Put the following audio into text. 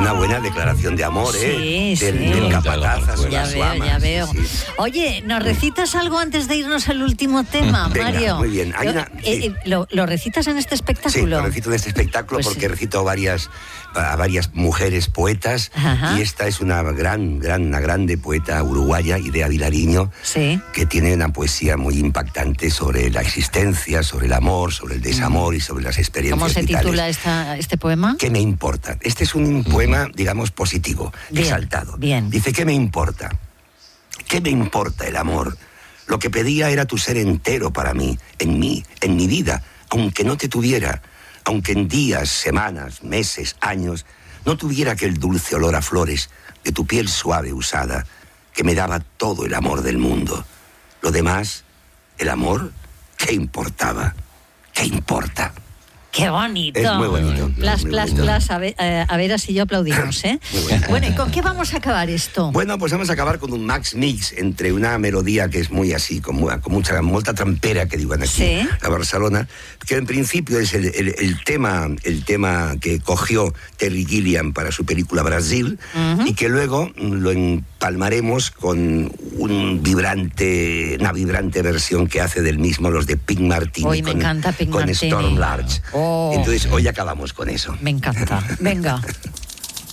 una buena declaración de amor, Sí, del capataz a su ama. Ya veo. Sí. Oye, ¿nos recitas algo antes de irnos al último tema, Venga, Mario? muy bien. ¿Lo recitas en este espectáculo? Sí, lo recito en este espectáculo porque recito a varias mujeres poetas. Ajá. Y esta es una grande poeta uruguaya, Idea Vilariño, que tiene una poesía muy impactante sobre la existencia, sobre el amor, sobre el desamor y sobre las experiencias vitales. ¿Cómo se titula este poema? ¿Qué me importa? Este es un poema, digamos, positivo, exaltado. Bien. Dice, ¿qué me importa? ¿Qué me importa el amor? Lo que pedía era tu ser entero para mí, en mi vida, aunque no te tuviera, aunque en días, semanas, meses, años, no tuviera aquel dulce olor a flores de tu piel suave usada, que me daba todo el amor del mundo. Lo demás, el amor, ¿qué importaba? ¿Qué importa? ¡Qué bonito! Es muy bonito. Plas. A ver si yo aplaudimos, ¿eh? Bueno, ¿y con qué vamos a acabar esto? Bueno, pues vamos a acabar con un max mix entre una melodía que es muy así, con molta trampera, que digan aquí, a Barcelona, que en principio es el tema que cogió Terry Gilliam para su película Brasil, y que luego lo empalmaremos con una vibrante versión que hace del mismo los de Pink Martini. Hoy me encanta Pink Martini. Con Storm Large. Entonces, hoy acabamos con eso. Me encanta. Venga.